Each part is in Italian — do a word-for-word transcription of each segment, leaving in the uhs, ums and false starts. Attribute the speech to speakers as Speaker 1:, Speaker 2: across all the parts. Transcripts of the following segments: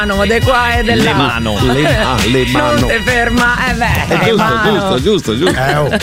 Speaker 1: mano, de qua e de là.
Speaker 2: Le mano.
Speaker 3: Le, ah, le mano.
Speaker 1: Non ti ferma, eh beh.
Speaker 3: È giusto, giusto, giusto, giusto.
Speaker 4: Eh, oh.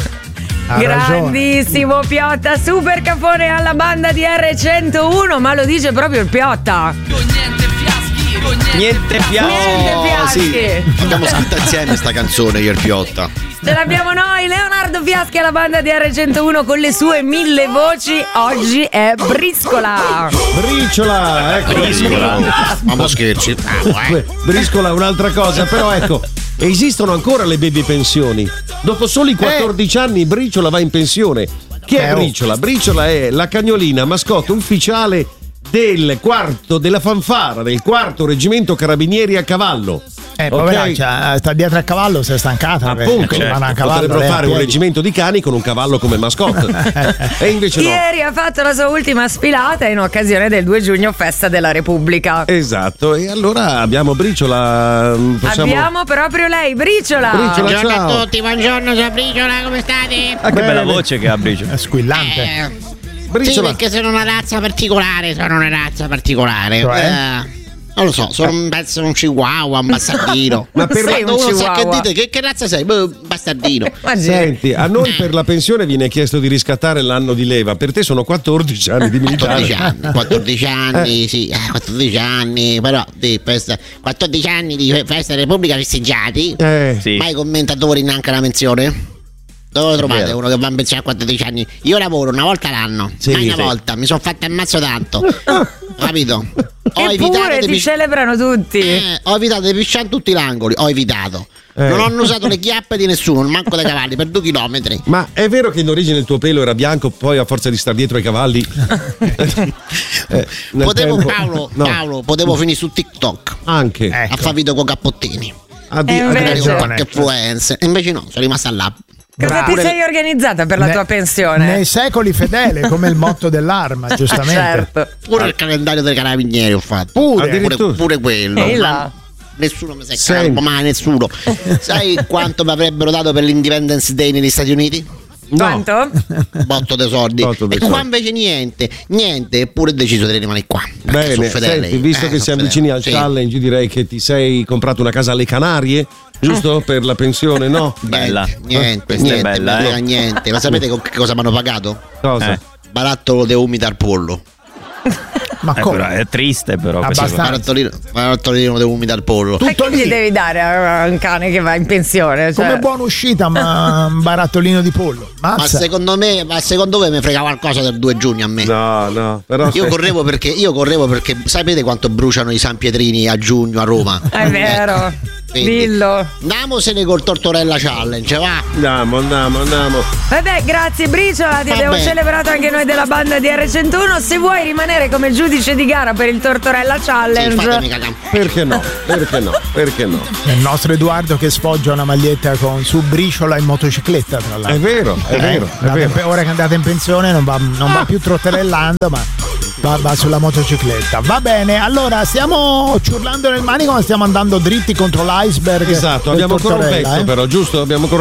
Speaker 1: Grandissimo Piotta, super capone alla banda di R centouno, ma lo dice proprio il Piotta.
Speaker 2: Niente fiaschi.
Speaker 1: Niente fiaschi.
Speaker 5: Sì. Abbiamo scritto insieme sta canzone io e il Piotta.
Speaker 1: Ce l'abbiamo noi, Leonardo Fiaschi alla banda di R centouno con le sue mille voci. Oggi è Briscola.
Speaker 3: Briciola, ecco.
Speaker 2: Briscola.
Speaker 5: Mamma scherzi.
Speaker 3: Beh, Briscola è un'altra cosa, però ecco, esistono ancora le baby pensioni. Dopo soli quattordici anni Briciola va in pensione. Chi è
Speaker 4: Eh, oh.
Speaker 3: Briciola? Briciola è la cagnolina mascotte ufficiale del quarto della fanfara del quarto reggimento carabinieri a cavallo.
Speaker 4: Eh,
Speaker 3: Ok?
Speaker 4: poveraccia, sta dietro a cavallo, si è stancata.
Speaker 3: Appunto,
Speaker 4: perché
Speaker 3: certo,
Speaker 4: va a cavallo,
Speaker 3: potrebbero
Speaker 4: lei a
Speaker 3: fare un
Speaker 4: piedi.
Speaker 3: reggimento di cani con un cavallo come mascotte. E invece no.
Speaker 1: Ieri ha fatto la sua ultima sfilata in occasione del due giugno, festa della Repubblica.
Speaker 3: Esatto, e allora abbiamo Briciola. Possiamo...
Speaker 1: Abbiamo proprio lei, Briciola.
Speaker 3: Briciola,
Speaker 6: Buongiorno
Speaker 3: ciao.
Speaker 6: a tutti, buongiorno, sono Briciola, come state?
Speaker 2: Ah, che bella
Speaker 3: Bene.
Speaker 2: voce che ha Briciola.
Speaker 4: È squillante.
Speaker 6: Eh, sì,
Speaker 3: Briciola.
Speaker 6: perché sono una razza particolare, sono una razza particolare.
Speaker 4: Cioè?
Speaker 6: Eh, non lo so, sono un pezzo un chihuahua, un bastardino.
Speaker 3: Ma per
Speaker 1: Sei un
Speaker 6: Quando uno sa che
Speaker 1: chihuahua.
Speaker 6: dite, che, che razza sei? Beh, bastardino.
Speaker 1: Ma sì.
Speaker 3: Senti, a noi per la pensione viene chiesto di riscattare l'anno di leva, per te sono quattordici anni di
Speaker 6: quattordici
Speaker 3: militare.
Speaker 6: anni, quattordici anni, sì, eh, quattordici anni, però sì, festa- quattordici anni di fe- festa della Repubblica festeggiati.
Speaker 3: Eh,
Speaker 2: Sì.
Speaker 6: Mai commentatori neanche la menzione? Dove lo trovate
Speaker 3: vero.
Speaker 6: uno che va in pensione a quattordici anni? Io lavoro una volta l'anno,
Speaker 3: Sì,
Speaker 6: mai una
Speaker 3: sì.
Speaker 6: volta, mi sono fatto ammazzo tanto. Capito? Ho
Speaker 1: Eppure
Speaker 6: evitato di
Speaker 1: ti
Speaker 6: pis-
Speaker 1: celebrano tutti.
Speaker 6: eh, ho evitato di pisciare in tutti gli angoli, ho evitato.
Speaker 3: Eh.
Speaker 6: Non hanno usato le chiappe di nessuno, manco dei cavalli, per due chilometri.
Speaker 3: Ma è vero che in origine il tuo pelo era bianco, poi a forza di star dietro ai cavalli. eh, nel
Speaker 6: Potevo,
Speaker 3: tempo-
Speaker 6: Paolo,
Speaker 3: no,
Speaker 6: Paolo, potevo finire su TikTok
Speaker 3: anche.
Speaker 4: Ecco.
Speaker 6: a far video con cappottini.
Speaker 3: Addi-
Speaker 1: Eh,
Speaker 3: addi-
Speaker 1: invece-
Speaker 6: Magari con
Speaker 4: ragione.
Speaker 6: qualche influencer. E invece no, sono rimasta là.
Speaker 1: Cosa ti
Speaker 6: Pure-
Speaker 1: sei organizzata per la
Speaker 4: Ne-
Speaker 1: tua pensione?
Speaker 4: Nei secoli fedele, come il motto dell'arma, giustamente.
Speaker 1: Certo.
Speaker 6: Pure il calendario dei carabinieri ho fatto.
Speaker 4: Pure.
Speaker 3: Addirittura.
Speaker 6: Pure, pure quello.
Speaker 1: Ehi là.
Speaker 6: Ma nessuno mi si è
Speaker 3: Senti.
Speaker 6: calmo, ma nessuno. Sai quanto mi avrebbero dato per l'Independence Day negli Stati Uniti?
Speaker 3: No.
Speaker 1: Quanto?
Speaker 6: Botto dei soldi.
Speaker 3: Botto dei
Speaker 6: e qua
Speaker 3: soldi.
Speaker 6: invece niente, niente, eppure ho deciso di rimanere qua. perché sono
Speaker 3: Bene,
Speaker 6: fedele.
Speaker 3: senti, visto
Speaker 6: Eh,
Speaker 3: che si
Speaker 6: sono
Speaker 3: avvicini
Speaker 6: fedele.
Speaker 3: al
Speaker 6: Sì.
Speaker 3: challenge, direi che ti sei comprato una casa alle Canarie, giusto? Per la pensione, no?
Speaker 2: Bella.
Speaker 6: Niente,
Speaker 2: Questa è
Speaker 6: niente,
Speaker 2: bella,
Speaker 6: mi frega
Speaker 2: eh.
Speaker 6: niente. Ma sapete con che cosa mi hanno pagato?
Speaker 3: Cosa?
Speaker 2: Eh.
Speaker 6: Barattolo de umida al pollo.
Speaker 4: Ma
Speaker 2: Eh,
Speaker 4: come?
Speaker 2: però è triste però questa cosa.
Speaker 4: Abbastanza.
Speaker 6: Barattolino, barattolino de umida al pollo.
Speaker 1: E che gli devi dare a un cane che va in pensione? Cioè,
Speaker 4: Come buona uscita, ma un barattolino di pollo.
Speaker 6: Ma
Speaker 4: Mazza.
Speaker 6: secondo me, ma secondo voi mi frega qualcosa del due giugno a me?
Speaker 3: No, no, però
Speaker 6: Io correvo perché io correvo perché sapete quanto bruciano i San Pietrini a giugno a Roma?
Speaker 1: È vero.
Speaker 6: Ecco, quindi,
Speaker 1: Dillo.
Speaker 6: Andiamosene col Tortorella Challenge, va!
Speaker 3: andiamo, andiamo, andiamo.
Speaker 1: Vabbè, grazie Briciola, ti
Speaker 6: Va
Speaker 1: abbiamo
Speaker 6: bene.
Speaker 1: celebrato anche noi della banda di R centouno. Se vuoi rimanere come giudice di gara per il Tortorella
Speaker 6: Sì,
Speaker 1: Challenge,
Speaker 6: fatemi cagare.
Speaker 3: Perché no? Perché no? Perché no?
Speaker 4: Il nostro Edoardo che sfoggia una maglietta con su Briciola in motocicletta, tra l'altro.
Speaker 3: È vero, è
Speaker 4: Eh,
Speaker 3: vero, è
Speaker 4: andate in
Speaker 3: vero.
Speaker 4: pe- ora che andate in pensione non va, non va più trotterellando, ma va, va sulla motocicletta. Va bene, allora stiamo ciurlando nel manico, ma stiamo andando dritti contro l'iceberg.
Speaker 3: Esatto,
Speaker 4: del
Speaker 3: abbiamo ancora un
Speaker 4: Tortorella,
Speaker 3: pezzo
Speaker 4: eh.
Speaker 3: però, giusto? Abbiamo ancora